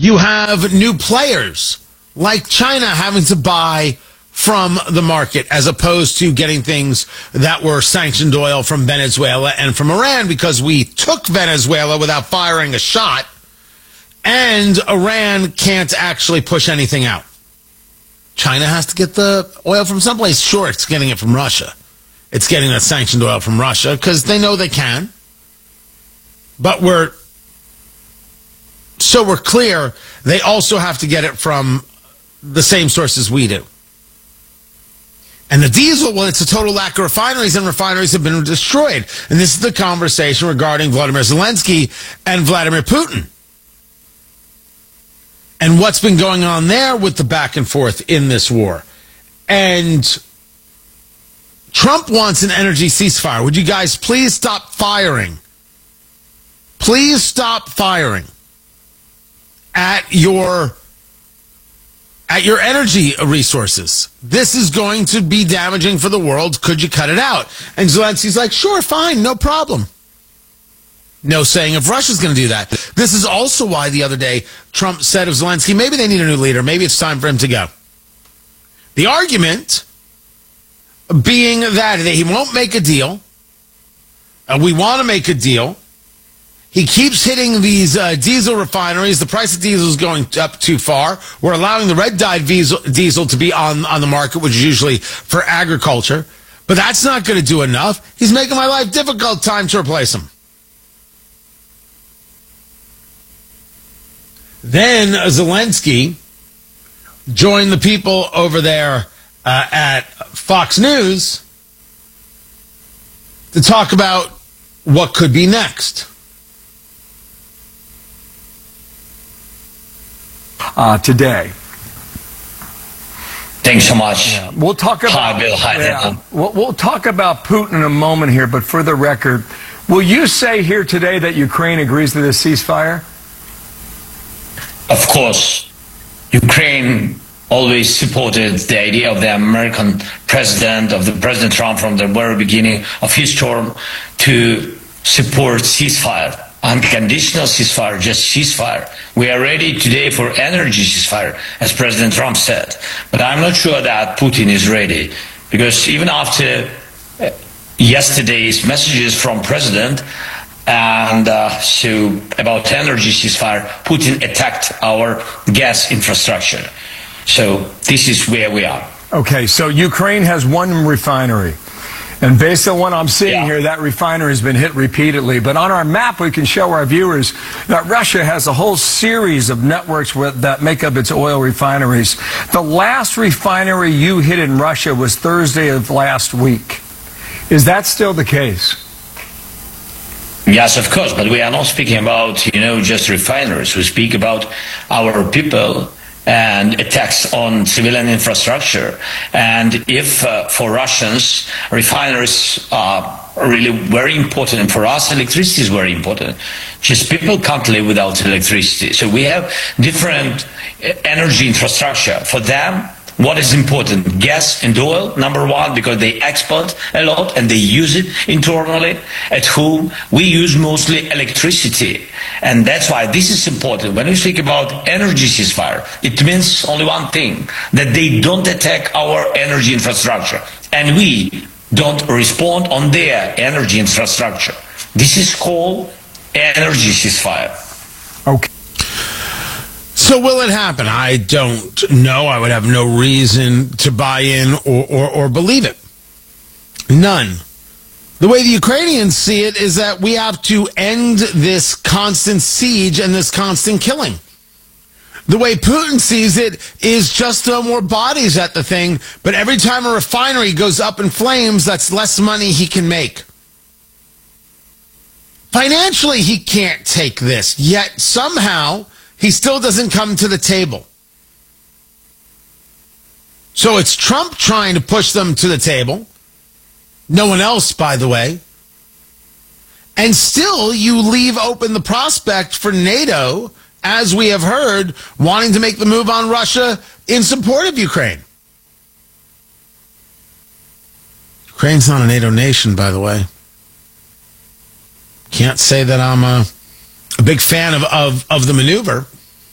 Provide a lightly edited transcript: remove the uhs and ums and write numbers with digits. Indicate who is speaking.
Speaker 1: You have new players like China having to buy from the market as opposed to getting things that were sanctioned oil from Venezuela and from Iran, because we took Venezuela without firing a shot, and Iran can't actually push anything out. China has to get the oil from someplace. Sure, it's getting it from Russia. It's getting that sanctioned oil from Russia because they know they can. But we're clear, they also have to get it from the same sources we do. And the diesel, well, it's a total lack of refineries, and refineries have been destroyed. And this is the conversation regarding Vladimir Zelensky and Vladimir Putin. And what's been going on there with the back and forth in this war. And Trump wants an energy ceasefire. Would you guys please stop firing? Please stop firing at your energy resources. This is going to be damaging for the world. Could you cut it out? And Zelensky's like, sure, fine, no problem. No saying if Russia's going to do that. This is also why the other day Trump said of Zelensky, maybe they need a new leader. Maybe it's time for him to go. The argument being that he won't make a deal. We want to make a deal. He keeps hitting these diesel refineries. The price of diesel is going up too far. We're allowing the red-dyed diesel to be on the market, which is usually for agriculture. But that's not going to do enough. He's making my life difficult. Time to replace him. Then Zelensky joined the people over there at Fox News to talk about what could be next.
Speaker 2: Today.
Speaker 3: Thanks so much.
Speaker 2: Yeah. We'll talk about.
Speaker 3: Hi, Bill. Hi,
Speaker 2: we'll talk about Putin in a moment here, but for the record, will you say here today that Ukraine agrees to this ceasefire?
Speaker 3: Of course, Ukraine always supported the idea of the American president, of the President Trump, from the very beginning of his term, to support ceasefire. Unconditional ceasefire, just ceasefire. We are ready today for energy ceasefire, as President Trump said. But I'm not sure that Putin is ready, because even after yesterday's messages from President and so about energy ceasefire, Putin attacked our gas infrastructure. So this is where we are.
Speaker 2: Okay, so Ukraine has one refinery. And based on what I'm seeing here, that refinery has been hit repeatedly. But on our map, we can show our viewers that Russia has a whole series of networks that make up its oil refineries. The last refinery you hit in Russia was Thursday of last week. Is that still the case?
Speaker 3: Yes, of course. But we are not speaking about, just refineries. We speak about our people and attacks on civilian infrastructure. And if for Russians, refineries are really very important, for us electricity is very important. Just people can't live without electricity. So we have different energy infrastructure. For them, what is important? Gas and oil, number one, because they export a lot and they use it internally. At home, we use mostly electricity. And that's why this is important. When we speak about energy ceasefire, it means only one thing, that they don't attack our energy infrastructure. And we don't respond on their energy infrastructure. This is called energy ceasefire.
Speaker 2: Okay.
Speaker 1: So will it happen? I don't know. I would have no reason to buy in or believe it. None. The way the Ukrainians see it is that we have to end this constant siege and this constant killing. The way Putin sees it is just throw more bodies at the thing, but every time a refinery goes up in flames, that's less money he can make. Financially, he can't take this, yet somehow he still doesn't come to the table. So it's Trump trying to push them to the table. No one else, by the way. And still you leave open the prospect for NATO, as we have heard, wanting to make the move on Russia in support of Ukraine. Ukraine's not a NATO nation, by the way. Can't say that I'm a big fan of the maneuver.